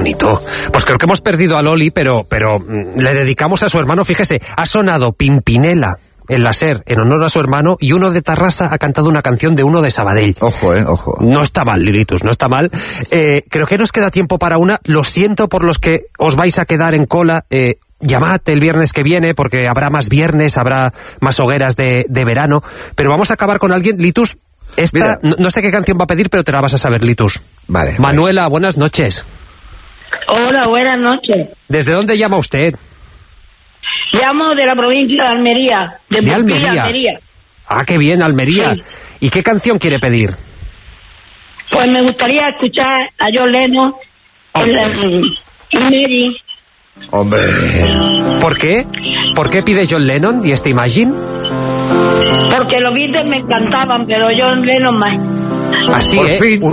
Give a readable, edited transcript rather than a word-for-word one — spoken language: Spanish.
bonito. Pues creo que hemos perdido a Loli, pero le dedicamos a su hermano, fíjese, ha sonado Pimpinela en la SER en honor a su hermano, y uno de Tarrasa ha cantado una canción de uno de Sabadell. Ojo, ojo. No está mal, Lilitus, no está mal. Creo que nos queda tiempo para una. Lo siento por los que os vais a quedar en cola. Llamad el viernes que viene, porque habrá más viernes, habrá más hogueras de verano. Pero vamos a acabar con alguien. Litus, esta, no sé qué canción va a pedir, pero te la vas a saber, Litus. Vale. Manuela, buenas noches. Hola, buenas noches. ¿Desde dónde llama usted? Llamo de la provincia de Almería. ¿De Almería? Ah, qué bien, Almería. Sí. ¿Y qué canción quiere pedir? Pues me gustaría escuchar a John Lennon en Mary. Hombre. ¿Por qué? ¿Por qué pide John Lennon y este Imagine? Porque los Beatles me encantaban, pero John Lennon más. Así, Por fin.